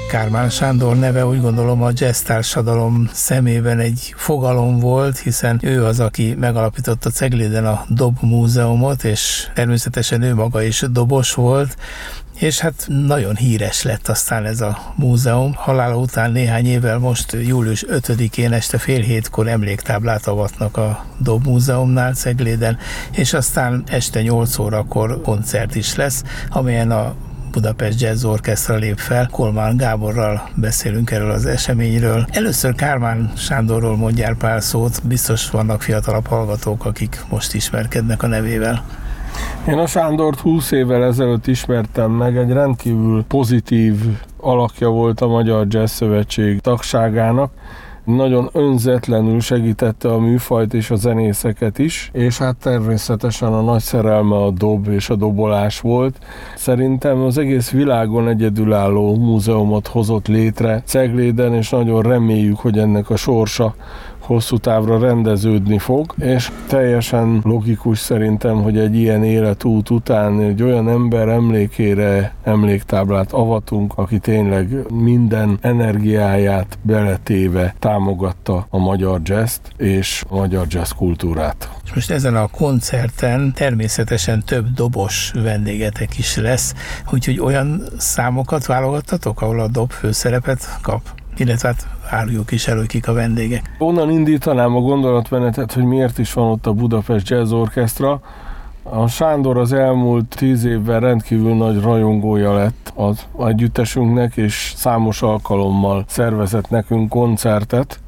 Kármán Sándor neve úgy gondolom a jazz társadalom szemében egy fogalom volt, hiszen ő az, aki megalapította Cegléden a Dob Múzeumot, és természetesen ő maga is dobos volt, és hát nagyon híres lett aztán ez a múzeum. Halála után néhány évvel most július 5-én este fél hétkor emléktáblát avatnak a Dob Múzeumnál Cegléden, és aztán este 8 órakor koncert is lesz, amelyen a Budapest Jazz Orchestra lép fel. Kolmán Gáborral beszélünk erről az eseményről. Először Kármán Sándorról mondjál pár szót, biztos vannak fiatalabb hallgatók, akik most ismerkednek a nevével. Én a Sándort 20 évvel ezelőtt ismertem meg, egy rendkívül pozitív alakja volt a Magyar Jazz Szövetség tagságának. Nagyon önzetlenül segítette a műfajt és a zenészeket is, és hát természetesen a nagy szerelme a dob és a dobolás volt. Szerintem az egész világon egyedülálló múzeumot hozott létre Cegléden, és nagyon reméljük, hogy ennek a sorsa hosszú távra rendeződni fog, és teljesen logikus szerintem, hogy egy ilyen életút után egy olyan ember emlékére emléktáblát avatunk, aki tényleg minden energiáját beletéve támogatta a magyar jazzt és a magyar jazz kultúrát. És most ezen a koncerten természetesen több dobos vendégetek is lesz, úgyhogy olyan számokat válogattatok, ahol a dob főszerepet kap? Illetve hát áruljuk is el, hogy kik a vendégek. Onnan indítanám a gondolatmenetet, hogy miért is van ott a Budapest Jazz Orchestra. A Sándor az elmúlt 10 évben rendkívül nagy rajongója lett az együttesünknek, és számos alkalommal szervezett nekünk koncertet,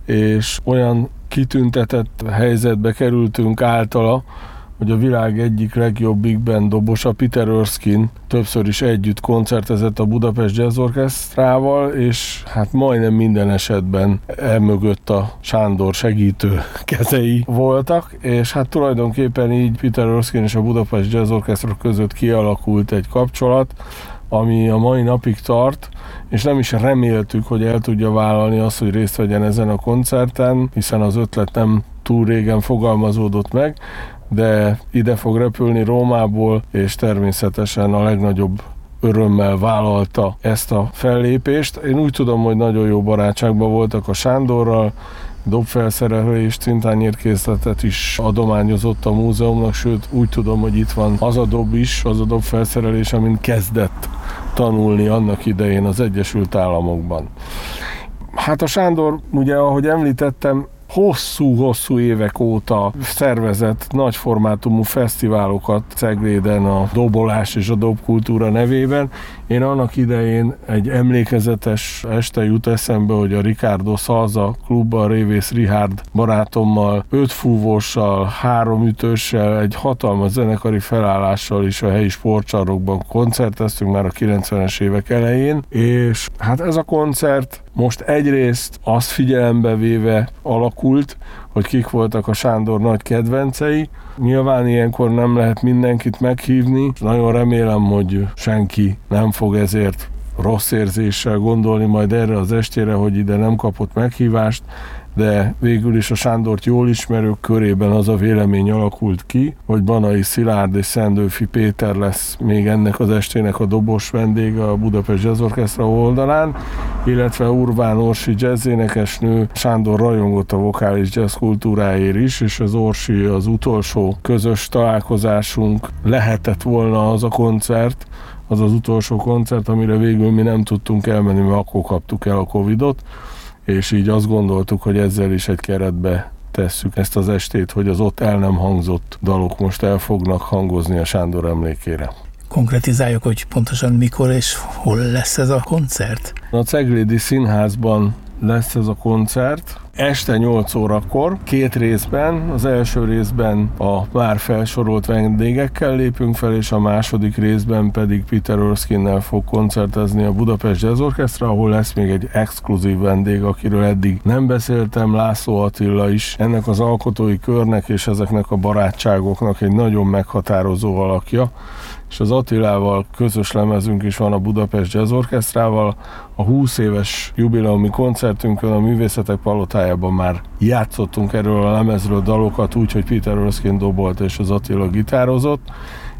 és olyan kitüntetett helyzetbe kerültünk általa, hogy a világ egyik legjobb big band dobosa, Peter Erskine többször is együtt koncertezett a Budapest Jazz Orchestrával, és hát majdnem minden esetben emögött a Sándor segítő kezei voltak, és hát tulajdonképpen így Peter Erskine és a Budapest Jazz Orchestra között kialakult egy kapcsolat, ami a mai napig tart, és nem is reméltük, hogy el tudja vállalni azt, hogy részt vegyen ezen a koncerten, hiszen az ötlet nem túl régen fogalmazódott meg, de ide fog repülni Rómából, és természetesen a legnagyobb örömmel vállalta ezt a fellépést. Én úgy tudom, hogy nagyon jó barátságban voltak a Sándorral, dobfelszerelést, cintányérkészletet is adományozott a múzeumnak, sőt úgy tudom, hogy itt van az a dob is, az a dobfelszerelés, amin kezdett tanulni annak idején az Egyesült Államokban. Hát a Sándor, ugye ahogy említettem, hosszú évek óta szervezett nagyformátumú fesztiválokat Cegléden a dobolás és a dobkultúra nevében. Én annak idején egy emlékezetes este jut eszembe, hogy a Ricardo Salsa klubban Révész Richárd barátommal, 5 fúvóssal, 3 ütőssel, egy hatalmas zenekari felállással is a helyi sportcsarnokban koncerteztünk már a 90-es évek elején, és hát ez a koncert most egyrészt azt figyelembe véve alakult, hogy kik voltak a Sándor nagy kedvencei. Nyilván ilyenkor nem lehet mindenkit meghívni, nagyon remélem, hogy senki nem fog ezért rossz érzéssel gondolni majd erre az estére, hogy ide nem kapott meghívást, de végül is a Sándort jól ismerők körében az a vélemény alakult ki, hogy Banai Szilárd és Szendőfi Péter lesz még ennek az estének a dobos vendége a Budapest Jazz Orchestra oldalán, illetve Urván Orsi jazzénekesnő. Sándor rajongott a vokális jazz kultúráért is, és az Orsi az utolsó közös találkozásunk lehetett volna az a koncert, az az utolsó koncert, amire végül mi nem tudtunk elmenni, mert akkor kaptuk el a Covidot, és így azt gondoltuk, hogy ezzel is egy keretbe tesszük ezt az estét, hogy az ott el nem hangzott dalok most el fognak hangozni a Sándor emlékére. Konkretizáljuk, hogy pontosan mikor és hol lesz ez a koncert? A Ceglédi Színházban lesz ez a koncert. Este 8 órakor, 2 részben, az első részben a már felsorolt vendégekkel lépünk fel, és a második részben pedig Peter Erskine-nel fog koncertezni a Budapest Jazz Orchestra, ahol lesz még egy exkluzív vendég, akiről eddig nem beszéltem, László Attila is. Ennek az alkotói körnek és ezeknek a barátságoknak egy nagyon meghatározó alakja, és az Attilával közös lemezünk is van a Budapest Jazz Orchestrával. A 20 éves jubileumi koncertünkön a Művészetek Palotájában már játszottunk erről a lemezről dalokat úgy, hogy Peter Erskine dobolt és az Attila gitározott,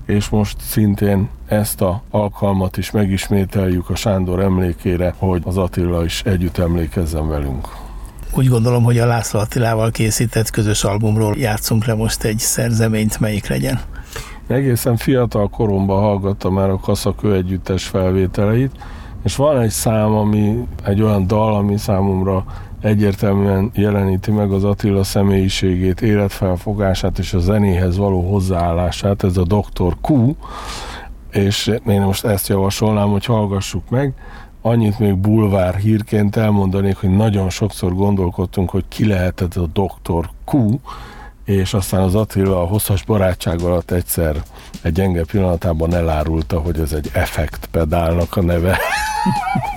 és most szintén ezt az alkalmat is megismételjük a Sándor emlékére, hogy az Attila is együtt emlékezzen velünk. Úgy gondolom, hogy a László Attilával készített közös albumról játszunk le most egy szerzeményt, melyik legyen? Egészen fiatal koromban hallgattam már a Kaszakő együttes felvételeit, és van egy szám, egy olyan dal, ami számomra egyértelműen jeleníti meg az Attila személyiségét, életfelfogását és a zenéhez való hozzáállását, ez a Dr. Q, és én most ezt javasolnám, hogy hallgassuk meg. Annyit még bulvár hírként elmondanék, hogy nagyon sokszor gondolkodtunk, hogy ki lehetett a Dr. Q, és aztán az Attila a hosszas barátság alatt egyszer egy gyenge pillanatában elárulta, hogy ez egy effektpedálnak a neve.